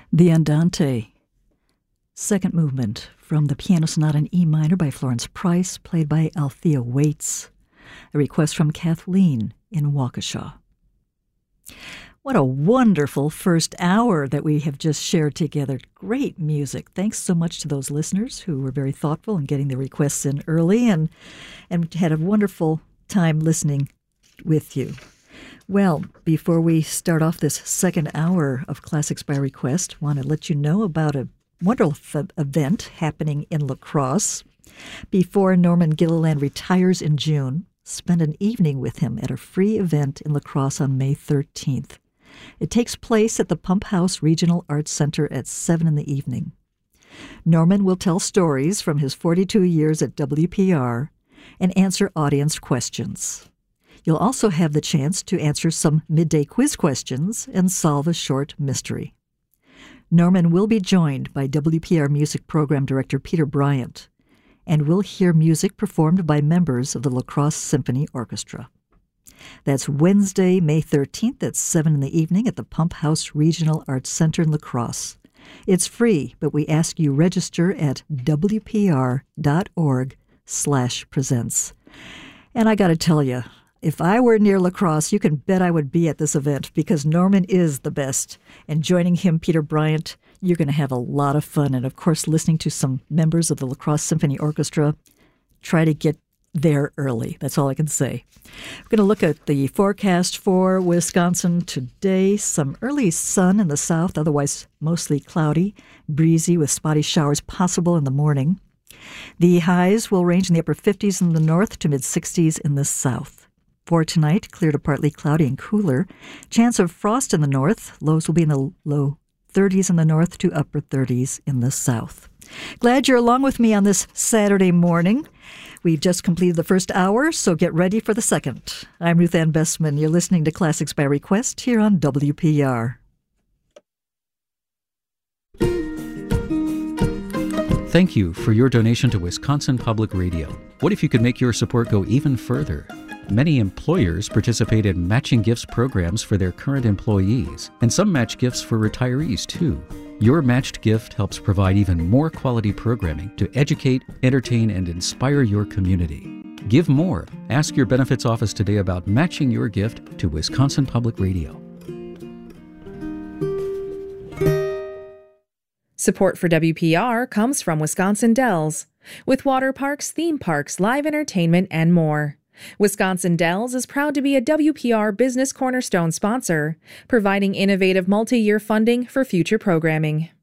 The Andante, second movement from the Piano Sonata in E minor by Florence Price, played by Althea Waits. A request from Kathleen in Waukesha. What a wonderful first hour that we have just shared together. Great music. Thanks so much to those listeners who were very thoughtful in getting the requests in early and had a wonderful time listening with you. Well, before we start off this second hour of Classics by Request, I want to let you know about a wonderful event happening in La Crosse. Before Norman Gilliland retires in June, spend an evening with him at a free event in La Crosse on May 13th. It takes place at the Pump House Regional Arts Center at 7 in the evening. Norman will tell stories from his 42 years at WPR and answer audience questions. You'll also have the chance to answer some midday quiz questions and solve a short mystery. Norman will be joined by WPR Music Program Director Peter Bryant, and we'll hear music performed by members of the La Crosse Symphony Orchestra. That's Wednesday, May 13th at 7 in the evening at the Pump House Regional Arts Center in La Crosse. It's free, but we ask you register at wpr.org/presents. And I got to tell you, if I were near La Crosse, you can bet I would be at this event because Norman is the best. And joining him, Peter Bryant, you're going to have a lot of fun. And, of course, listening to some members of the La Crosse Symphony Orchestra. Try to get there early. That's all I can say. We're going to look at the forecast for Wisconsin today. Some early sun in the south, otherwise mostly cloudy, breezy with spotty showers possible in the morning. The highs will range in the upper 50s in the north to mid-60s in the south. For tonight, clear to partly cloudy and cooler. Chance of frost in the north. Lows will be in the low 30s in the north to upper 30s in the south. Glad you're along with me on this Saturday morning. We've just completed the first hour, so get ready for the second. I'm Ruth Ann Bessman. You're listening to Classics by Request here on WPR. Thank you for your donation to Wisconsin Public Radio. What if you could make your support go even further? Many employers participate in matching gifts programs for their current employees, and some match gifts for retirees, too. Your matched gift helps provide even more quality programming to educate, entertain, and inspire your community. Give more. Ask your benefits office today about matching your gift to Wisconsin Public Radio. Support for WPR comes from Wisconsin Dells, with water parks, theme parks, live entertainment, and more. Wisconsin Dells is proud to be a WPR Business Cornerstone sponsor, providing innovative multi-year funding for future programming.